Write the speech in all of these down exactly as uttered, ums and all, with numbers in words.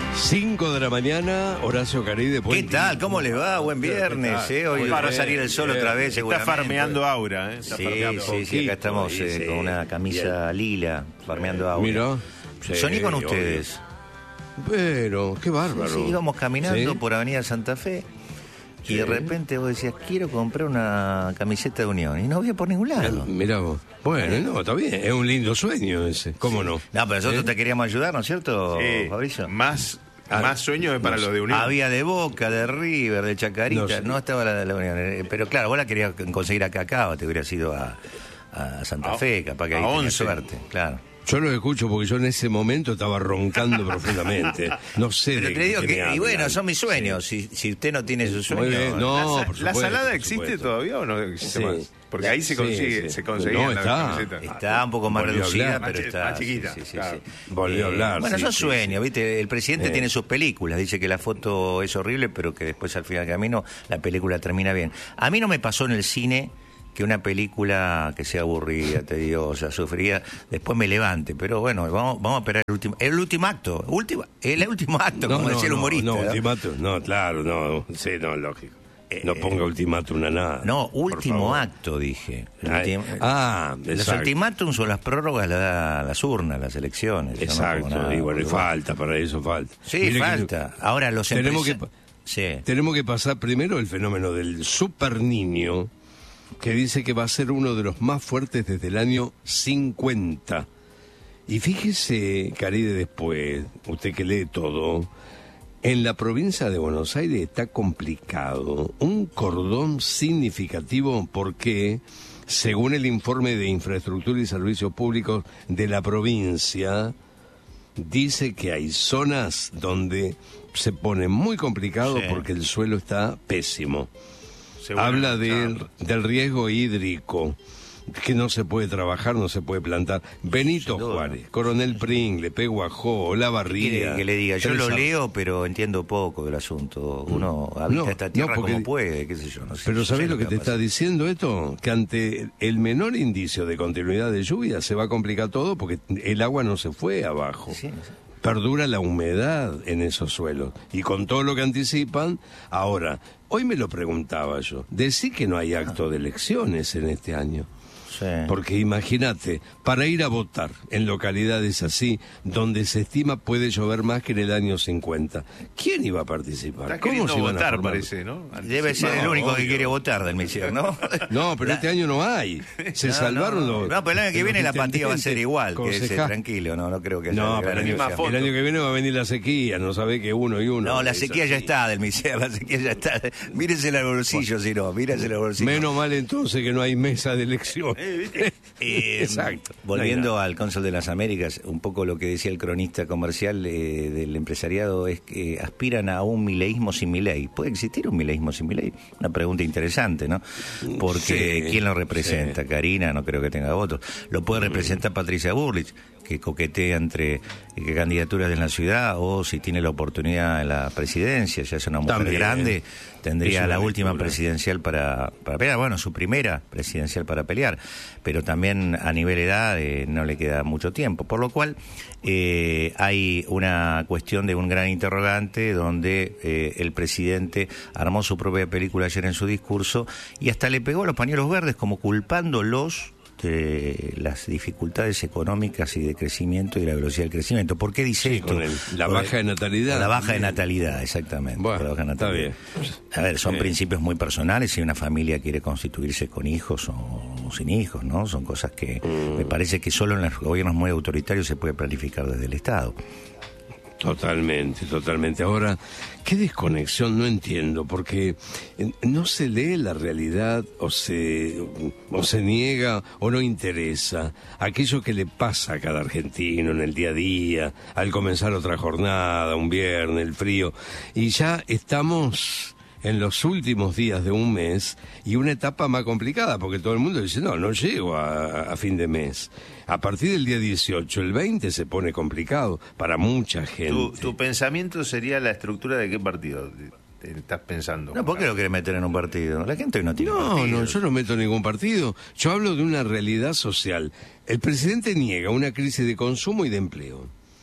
cinco de la mañana, Horacio Caride. ¿Qué tal? ¿Cómo les va? Buen viernes, ¿eh? Hoy va a salir el sol otra vez, seguramente. Está farmeando aura, ¿eh? Está sí, farmeando sí, sí, acá estamos sí, eh, sí. con una camisa lila, farmeando aura. Mira. Soñé con ustedes. Pero, qué bárbaro. Sí, íbamos caminando ¿Sí? por Avenida Santa Fe y Sí. de repente vos decías, quiero comprar una camiseta de Unión. Y no había por ningún lado. Mirá vos. Bueno, no, está bien. Es un lindo sueño ese. ¿Cómo no? No, pero nosotros ¿Eh? te queríamos ayudar, ¿no es cierto, Sí, Fabricio? más, Ah, más sueño es para no los sé. de Unión. Había de Boca, de River, de Chacarita, No no, sé. estaba la de la Unión. Eh, Pero claro, vos la querías conseguir acá, acá, o te hubieras ido a, a Santa A- Fe, capaz que ahí a tenías once. suerte, claro. Yo lo escucho porque yo en ese momento estaba roncando profundamente. No sé Pero de te digo qué que, me y hablan. bueno, son mis sueños. Si, si usted no tiene sus Muy sueños. bien, no, ¿La, por sa- supuesto, ¿La salada por existe supuesto. todavía o no existe Sí. más? Porque ahí se Sí, consigue, sí. se conseguían No, las está. camisetas. Está un poco más Volvió a reducida, hablar. pero Más chi- está. más chiquita, sí, sí, sí, claro. sí. Volvió a hablar, Bueno, sí, son sí, sueños, ¿viste? El presidente Eh. tiene sus películas. Dice que la foto es horrible, pero que después al final del camino la película termina bien. A mí no me pasó en el cine que una película que sea aburrida, tediosa, sufrida, después me levante. Pero bueno, vamos, vamos a esperar el último, el último acto. Última, el último acto, como decía el humorista. No, ¿no? ultimátum, no, claro, no, sí, no, lógico. No ponga ultimátum a nada. No, último favor. acto, dije. El Ay, ultim- ah, Los exacto. ultimátums o las prórrogas las da las urnas, las elecciones. Yo no Exacto, pongo nada, y bueno, y boludo. falta, para eso falta. Sí, Mire que falta. Ahora los tenemos que, empresa- pa- Sí. tenemos que pasar primero el fenómeno del super niño, que dice que va a ser uno de los más fuertes desde el año cincuenta. Y fíjese, Caride, después, usted que lee todo, en la provincia de Buenos Aires está complicado, un cordón significativo porque, según el informe de infraestructura y servicios públicos de la provincia, dice que hay zonas donde se pone muy complicado Sí. porque el suelo está pésimo. Seguro. Habla del, Claro. del riesgo hídrico, que no se puede trabajar, no se puede plantar. Benito Sin duda. Juárez, Coronel Pringle, Peguajó, La ¿Qué quiere Barría. que le diga? Yo Tres lo Ar- leo, pero entiendo poco del asunto. Uno habita No, esta tierra no, porque- como puede, qué sé yo. No sé. Pero Yo sé ¿sabés lo que va te a está pasar. diciendo esto? Que ante el menor indicio de continuidad de lluvia se va a complicar todo porque el agua no se fue abajo. Sí, sí. Perdura la humedad en esos suelos. Y con todo lo que anticipan, ahora, hoy me lo preguntaba yo, decí que no hay acto de elecciones en este año. Sí. Porque imagínate, para ir a votar en localidades así, donde se estima puede llover más que en el año cincuenta, ¿quién iba a participar? Está queriendo se iban a votar, formar? parece, ¿no? Debe ser No, el único que obvio. quiere votar del Misier, ¿no? No, pero La- este año no hay. Se No, salvaron no, los... No, pero el año que los viene la apatía va a ser intendentes, igual, que ese, concejal- tranquilo, no, no creo que haya No, gran pero el año, misma negociación. foto. el año que viene va a venir la sequía, no sabe que uno y uno. No, la es sequía ya así. está del Misier, la sequía ya está. Mírese el bolsillo, si no, mírese el bolsillo. Menos mal entonces que no hay mesa de elección. Eh, Exacto. Volviendo No hay al Cónsul de las Américas, un poco lo que decía el cronista comercial eh, del empresariado es que aspiran a un mileísmo sin Milei. ¿Puede existir un mileísmo sin Milei? Una pregunta interesante, ¿no? Porque Sí, ¿quién lo representa? sí. Karina, no creo que tenga votos. Lo puede representar Patricia Bullrich, que coquetea entre eh, candidaturas de la ciudad, o si tiene la oportunidad en la presidencia, ya es una mujer También. grande, tendría Es una la última lectura. presidencial para, para pelear, bueno, su primera presidencial para pelear, pero también a nivel edad eh, no le queda mucho tiempo, por lo cual eh, hay una cuestión de un gran interrogante donde eh, el presidente armó su propia película ayer en su discurso y hasta le pegó a los pañuelos verdes como culpándolos de las dificultades económicas y de crecimiento y de la velocidad del crecimiento. ¿Por qué dice Sí, esto? con el- la Por- baja de natalidad. La baja de natalidad, exactamente. Bueno, por la baja de está natalidad. bien. A ver, son Bien. principios muy personales. Si una familia quiere constituirse con hijos o, o sin hijos, ¿no? Son cosas que Mm. me parece que solo en los gobiernos muy autoritarios se puede planificar desde el Estado. Totalmente, totalmente. Ahora, qué desconexión, no entiendo, porque eh, no se lee la realidad o se, o se niega o no interesa aquello que le pasa a cada argentino en el día a día, al comenzar otra jornada, un viernes, el frío, y ya estamos en los últimos días de un mes y una etapa más complicada, porque todo el mundo dice, no, no llego a, a fin de mes. A partir del día dieciocho, el veinte se pone complicado para mucha gente. ¿Tu, tu pensamiento sería la estructura de qué partido te- te estás pensando? No, ¿por qué lo querés meter en un partido? La gente hoy no tiene No, partido. no, yo no meto en ningún partido. Yo hablo de una realidad social. El presidente niega una crisis de consumo y de empleo.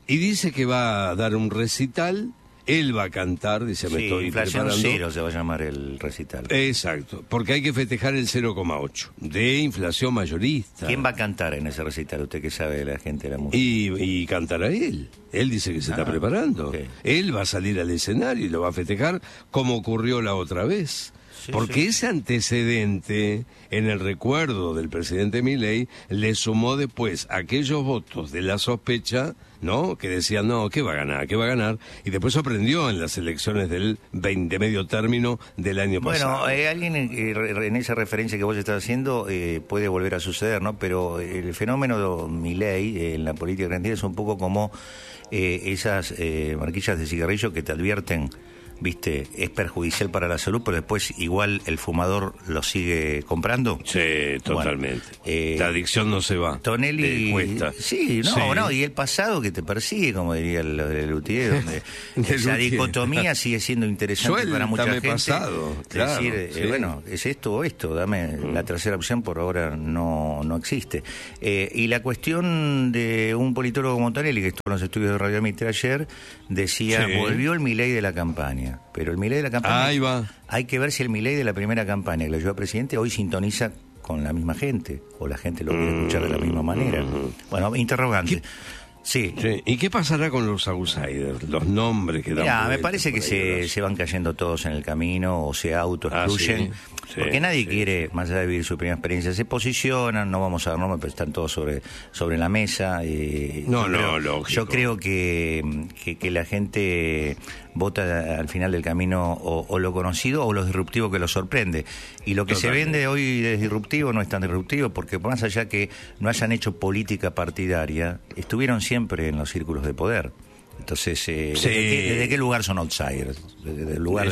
y dice que va a dar un recital. Él va a cantar, dice, me Sí, estoy inflación preparando. cero se va a llamar el recital. Exacto, porque hay que festejar el cero coma ocho de inflación mayorista. ¿Quién va a cantar en ese recital? Usted que sabe de la gente de la música. Y, y cantará él. Él dice que se está Ah, preparando. ok. Él va a salir al escenario y lo va a festejar como ocurrió la otra vez. Sí, Porque sí. ese antecedente en el recuerdo del presidente Milei le sumó después aquellos votos de la sospecha, ¿no? Que decían, no, ¿qué va a ganar? ¿Qué va a ganar? Y después sorprendió en las elecciones del veinte, medio término del año pasado. Bueno, eh, alguien eh, re- en esa referencia que vos estás haciendo eh, puede volver a suceder, ¿no? Pero el fenómeno de Milei eh, en la política argentina es un poco como eh, esas eh, marquillas de cigarrillo que te advierten, viste, es perjudicial para la salud, pero después igual el fumador lo sigue comprando. Sí, totalmente. Bueno, eh, la adicción no se va. Tonelli, de cuesta. sí, no, Sí. no, y el pasado que te persigue, como diría el de Luthier, donde De esa Luthier. dicotomía sigue siendo interesante para mucha Suéltame gente. pasado, claro, decir, eh, sí. bueno, es esto o esto, dame la tercera opción, por ahora no, no existe. Eh, y la cuestión de un politólogo como Tonelli, que estuvo en los estudios de Radio Mitre ayer, decía, Sí. volvió el Milei de la campaña. Pero el Milei de la campaña, Ahí va. hay que ver si el Milei de la primera campaña que lo llevó a presidente hoy sintoniza con la misma gente, o la gente lo quiere escuchar de la misma manera. Bueno, interrogante. Sí. Sí. ¿Y qué pasará con los outsiders? Los nombres que dan Mira, me vueltas parece que por ahí, se, ¿verdad? se van cayendo todos en el camino o se autoexcluyen. Ah, sí, sí, porque nadie sí, quiere, más allá de vivir su primera experiencia, se posicionan, no vamos a dar nombres, pero están todos sobre, sobre la mesa. eh, No, yo no, creo- lógico. Yo creo que, que, que la gente vota al final del camino o, o lo conocido o lo disruptivo que lo sorprende. Y lo que Totalmente. se vende hoy de disruptivo no es tan disruptivo, porque más allá que no hayan hecho política partidaria, estuvieron siempre en los círculos de poder. Entonces, eh, Sí. ¿desde, qué, desde qué lugar son outsiders? Desde el lugar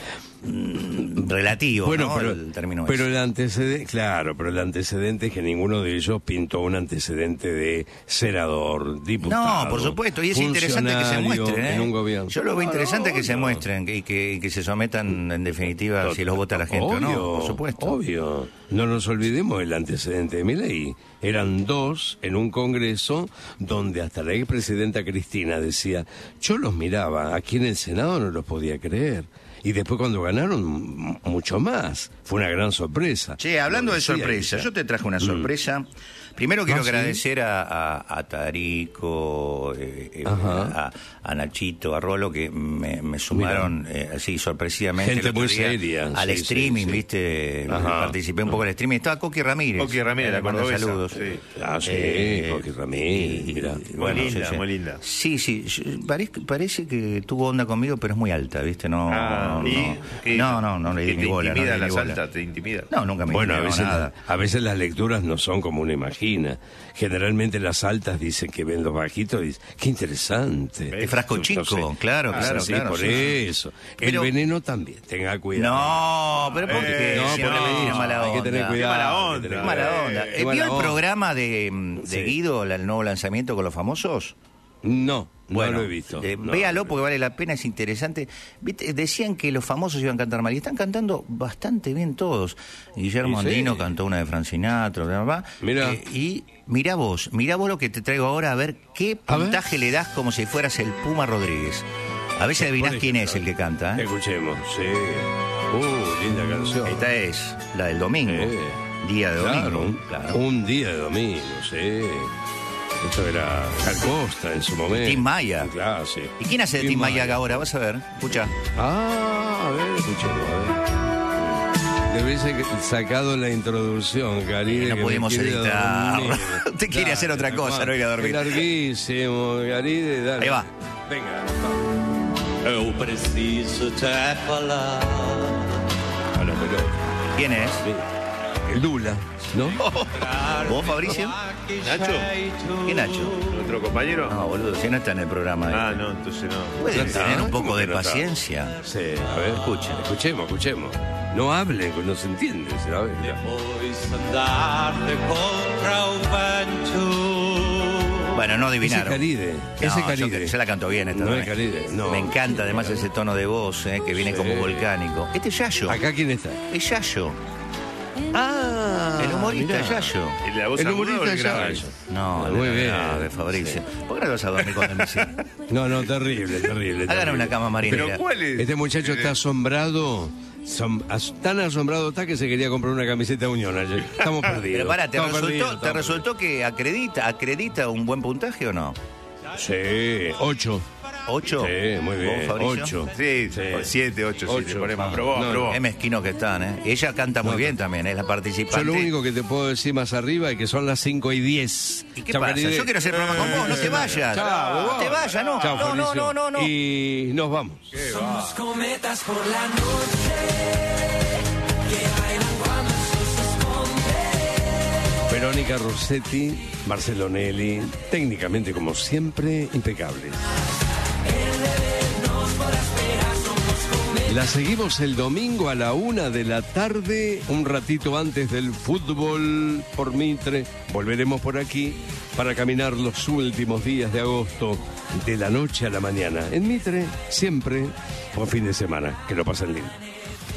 mm, relativo, Bueno, ¿no? pero, el término pero ese. el antecedente, claro, pero el antecedente es que ninguno de ellos pintó un antecedente de senador, diputado. No, por supuesto, y es interesante que se funcionario muestren. ¿eh? en un gobierno. Yo lo veo No, interesante no, que se no. muestren y que, y que se sometan, en definitiva, si los vota la gente o no, Obvio, por supuesto. Obvio. No nos olvidemos el antecedente de Milei. Eran dos en un congreso donde hasta la expresidenta Cristina decía, yo los miraba, aquí en el Senado no los podía creer. Y después cuando ganaron, m- mucho más. Fue una gran sorpresa. Che, hablando Lo de decía sorpresa, ella. yo te traje una sorpresa. Primero quiero Ah, ¿sí? agradecer a, a, a Tarico, eh, eh, Ajá. a, a Nachito, a Rolo, que me, me sumaron eh, así sorpresivamente Gente el otro muy día seria, al sí, streaming, sí, sí. viste, Ajá. participé un poco del streaming. Estaba Coqui Ramírez. Coqui Ramírez, eh, la manda cordobesa, saludos. sí. Ah, sí, Eh, Coqui Ramírez, y- mirá. y- Muy linda, sí, sí. muy linda. Sí, sí, yo- parece, parece que tuvo onda conmigo, pero es muy alta, ¿viste? No, Ah, no, ¿y no, qué? no, no, no le di ¿Que ni te bola. No intimida le di la ni bola. salta? ¿Te intimida? No, nunca me Bueno, a intimidó veces, nada. a veces las lecturas no son como uno imagina. Generalmente las altas dicen que ven los bajitos y dicen, qué interesante. De frasco chico, claro, Ah, claro, sí, claro, por sí. eso. Pero- El veneno también, tenga cuidado. No, pero ¿por qué? Eh, no, Siempre porque me le tira mala hay que onda. tener cuidado. Qué mala hay que onda. tener Qué mala cuidado. onda. Qué Eh, ¿Vio mala el onda. programa de, de Sí. Guido, el nuevo lanzamiento con los famosos? No, Bueno, no lo he visto. eh, No, véalo no. porque vale la pena, es interesante. ¿Viste? Decían que los famosos iban a cantar mal y están cantando bastante bien todos. Guillermo Y sí. Andino cantó una de Frank Sinatra, bla, bla, bla. Mirá. Eh, y mirá vos, mirá vos lo que te traigo ahora, a ver qué A ver. puntaje le das como si fueras el Puma Rodríguez. A ver si adivinás Por quién es ejemplo. el que canta. ¿eh? Escuchemos, sí. Uh, linda canción. Esta es la del domingo, Eh, día de Claro, domingo. un, claro. un día de domingo, sí. Esto era Gal Costa en su momento. Tim Maya. Claro, sí. ¿Y quién hace de Tim Mayaga ahora? Vas a ver, escucha. Ah, a ver, escuchemos, a ver. Le hubiese sacado la introducción, Garide. Eh, no que me pudimos quiere ir a editar. dormir. Usted quiere hacer otra cosa, Juan, no ir a dormir. Es larguísimo, Garide, dale. Ahí va. Venga. Eu preciso te falar. A la pelota. ¿Quién es? Sí. El Dula, ¿no? ¿Vos, Fabricio? ¿Nacho? ¿Qué Nacho? ¿Nuestro compañero? No, boludo, si no está en el programa. Ah, eh. no, entonces no. Pueden No está, tener un ¿cómo poco que de no está? paciencia. Sí, a ver, Escuchen. Escuchemos, escuchemos. No hablen, no se entiende. Se la ve. Depois andar-te contra o vento. Bueno, no Ese adivinaron. Caride, No, ese yo Caride. que- se la cantó bien esta No también. es Caride, no. Me encanta además ese tono de voz, eh, que viene Sí. como volcánico. Este es Yayo. ¿Acá quién está? Es Yayo. Ah, El humorista mirá. Yayo. ¿El de la voz El aguda o humorista el grave? Yayo. No, Ah, de- muy bien. no, de Fabricio. ¿Por qué no te vas a dormir con el misil? No, no, terrible, terrible. Háganme terrible. una cama marinera. ¿Pero cuál es? Este muchacho está asombrado, som- as- tan asombrado está que se quería comprar una camiseta de Unión ayer. Estamos perdidos. Pero pará, ¿te Estamos resultó, perdidos, ¿te estamos resultó que acredita, acredita un buen puntaje o no? perdidos. Sí, ocho. ¿Ocho? Sí, muy bien. ¿Vos, Fabricio? Ocho. Sí, Sí. siete, ocho, siete. Ocho. Ponemos. Ah, Probó, no, probó. Es mezquino que están, ¿eh? Ella canta muy No, bien también, es la participante. Yo lo único que te puedo decir más arriba es que son las cinco y diez. ¿Y qué pasa? Yo quiero hacer programa con vos, no te vayas. Chao, no te vayas, no. Chao, no, no, Fabricio. no, no, no. Y nos vamos. Somos cometas por la noche que bailan cuando el sol se esconde. Verónica Rossetti, Marcelo Nelly, técnicamente como siempre, impecables. La seguimos el domingo a la una de la tarde, un ratito antes del fútbol por Mitre. Volveremos por aquí para caminar los últimos días de agosto, de la noche a la mañana. En Mitre, siempre, buen fin de semana. Que lo pasen lindo.